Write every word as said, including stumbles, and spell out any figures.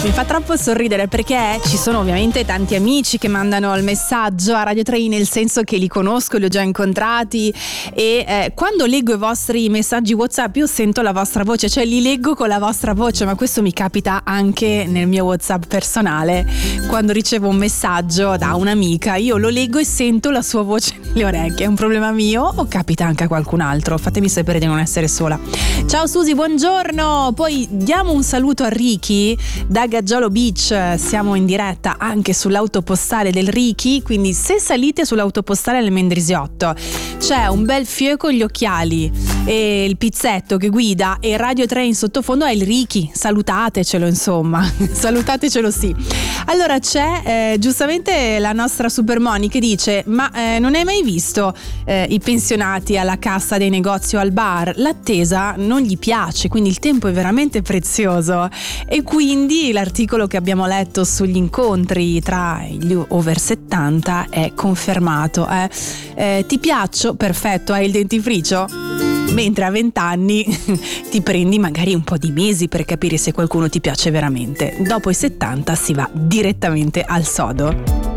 Mi fa troppo sorridere perché ci sono ovviamente tanti amici che mandano il messaggio a Radio tre, nel senso che li conosco, li ho già incontrati e eh, quando leggo i vostri messaggi WhatsApp io sento la vostra voce, cioè li leggo con la vostra voce, ma questo mi capita anche nel mio WhatsApp personale. Quando ricevo un messaggio da un'amica io lo leggo e sento la sua voce nelle orecchie. È un problema mio o capita anche a qualcun altro? Fatemi sapere di non essere sola. Ciao Susi, buongiorno. Poi diamo un saluto a Ricky da Gaggiolo Beach, siamo in diretta anche sull'autopostale del Ricky, quindi se salite sull'autopostale del Mendrisiotto c'è un bel fiore con gli occhiali e il pizzetto che guida e Radio tre in sottofondo è il Ricky, salutatecelo insomma, salutatecelo sì. Allora c'è eh, giustamente la nostra Super Moni che dice ma eh, non hai mai visto eh, i pensionati alla cassa dei negozi o al bar? L'attesa non gli piace, quindi il tempo è veramente prezioso e quindi l'articolo che abbiamo letto sugli incontri tra gli over settanta è confermato. Eh? Eh, ti piaccio? Perfetto, hai il dentifricio? Mentre a venti anni ti prendi magari un po' di mesi per capire se qualcuno ti piace veramente. Dopo i settanta si va direttamente al sodo.